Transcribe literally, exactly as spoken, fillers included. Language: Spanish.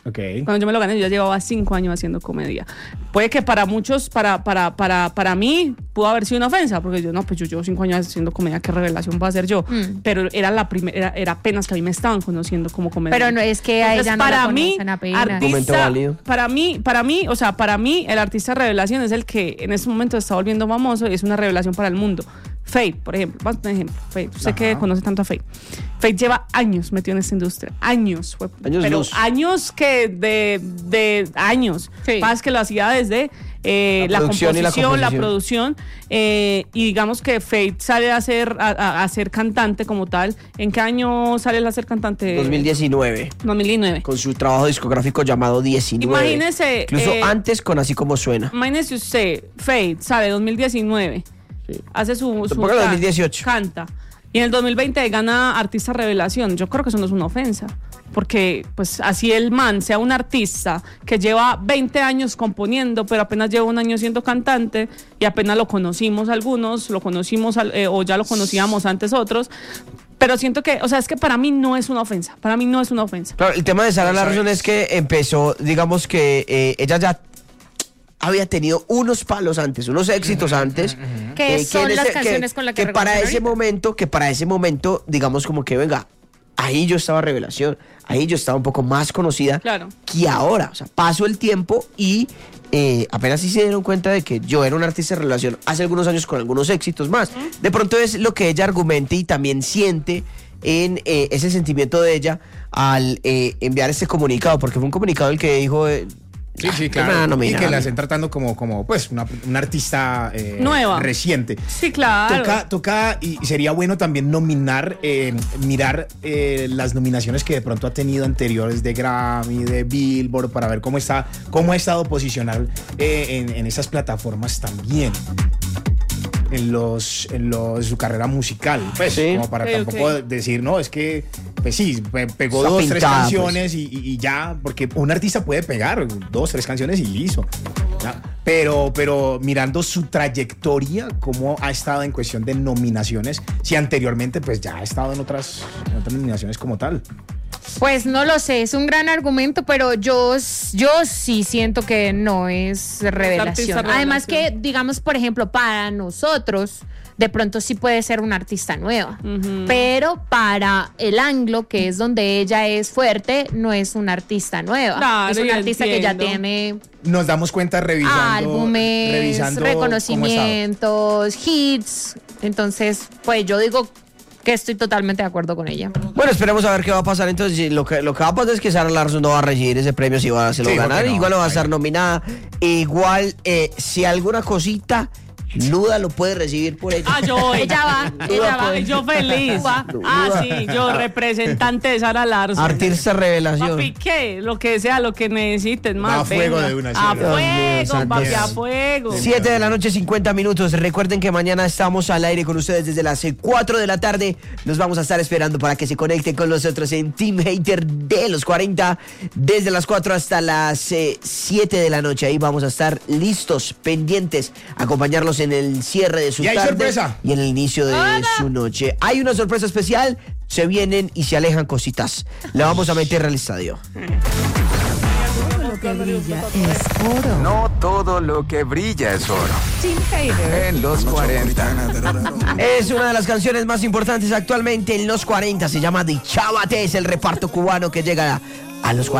Okay. Cuando yo me lo gané, yo ya llevaba cinco años haciendo comedia. Puede que para muchos, para, para, para, para mí, pudo haber sido una ofensa, porque yo, no, pues yo llevo cinco años haciendo comedia, ¿qué revelación va a ser yo? Mm. Pero era la primera, era, era apenas que a mí me estaban conociendo como comediante. Pero no es que a ella no para la mí, artista, para mí, para mí, o sea, para mí, el artista revelación es el que en este momento está volviendo famoso y es una revelación para el mundo. Fate, por ejemplo, vamos a poner ejemplo. Fate, usted Ajá. que conoce tanto a Fate. Fate lleva años metido en esta industria, años, fue, años pero luz. años que de, de años, sí. Más que lo hacía desde eh, la, la, composición, la composición, la producción, eh, y digamos que Fate sale a ser a, a, a ser cantante como tal. ¿En qué año sale a ser cantante? dos mil diecinueve. dos mil diecinueve. Con su trabajo discográfico llamado diecinueve. Imagínese. Incluso eh, antes con Así Como Suena. Imagínese usted, Fate sale dos mil diecinueve. Sí. Hace su, su dos mil dieciocho. Canta. Y en el dos mil veinte gana Artista Revelación. Yo creo que eso no es una ofensa. Porque, pues, así el man sea un artista que lleva veinte años componiendo, pero apenas lleva un año siendo cantante y apenas lo conocimos algunos, lo conocimos eh, o ya lo conocíamos antes otros. Pero siento que, o sea, es que para mí no es una ofensa. Para mí no es una ofensa. Claro, el tema de Sara Larsson es que empezó, digamos que eh, ella ya había tenido unos palos antes, unos éxitos antes. Que eh, son que las ese, canciones que, con las que, que para ese ahorita. momento, que para ese momento, digamos como que venga, ahí yo estaba revelación, ahí yo estaba un poco más conocida claro. que ahora. O sea, pasó el tiempo y eh, apenas sí se dieron cuenta de que yo era un artista de revelación hace algunos años con algunos éxitos más. ¿Mm? De pronto es lo que ella argumente y también siente en eh, ese sentimiento de ella al eh, enviar este comunicado, porque fue un comunicado el que dijo... Eh, Sí, sí, claro. No, no, y que la estén tratando como, como pues, una, una artista eh, nueva, reciente. Sí, claro. Toca, toca y sería bueno también nominar, eh, mirar eh, las nominaciones que de pronto ha tenido anteriores de Grammy, de Billboard, para ver cómo está, cómo ha estado posicionado eh, en, en esas plataformas también. En los, en los su carrera musical, pues, sí. Como para okay, tampoco okay. decir, no, es que, pues sí, pegó Está dos, pintada, tres canciones pues. y, y ya, porque un artista puede pegar dos, tres canciones y listo. ¿Ya? Pero, pero mirando su trayectoria, cómo ha estado en cuestión de nominaciones, si anteriormente, pues ya ha estado en otras, en otras nominaciones como tal. Pues no lo sé, es un gran argumento, pero yo, yo sí siento que no es revelación. Además que, digamos, por ejemplo, para nosotros, de pronto sí puede ser una artista nueva, uh-huh. pero para el anglo, que es donde ella es fuerte, no es una artista nueva. Claro, es una artista entiendo. que ya tiene... Nos damos cuenta revisando... Álbumes, revisando reconocimientos, hits. Entonces, pues yo digo... que estoy totalmente de acuerdo con ella. Bueno, esperemos a ver qué va a pasar. Entonces, lo que, lo que va a pasar es que Sara Larsson no va a recibir ese premio si va a se lo sí, ganar. No, igual no va a estar nominada. Igual, eh, si alguna cosita... Luda lo puede recibir por ella. Ah, yo ella va, ella va. Yo feliz. Ah, sí, yo representante de Sara Larsson. Artista revelación. Papi, ¿qué? Lo que sea, lo que necesiten más. A fuego de una. A fuego, papi, a fuego. siete de la noche, cincuenta minutos. Recuerden que mañana estamos al aire con ustedes desde las cuatro de la tarde. Nos vamos a estar esperando para que se conecten con nosotros en Team Hater de los cuarenta. Desde las cuatro hasta las eh, siete de la noche. Ahí vamos a estar listos, pendientes, acompañarlos en el cierre de su y tarde sorpresa. y en el inicio de ¡Hola! su noche. Hay una sorpresa especial, se vienen y se alejan cositas. La vamos a meter al estadio. Todo lo que brilla es oro. No todo lo que brilla es oro. Team Hater en los cuarenta. Es una de las canciones más importantes actualmente en los cuarenta. Se llama Dichávate, es el reparto cubano que llega a los cuarenta.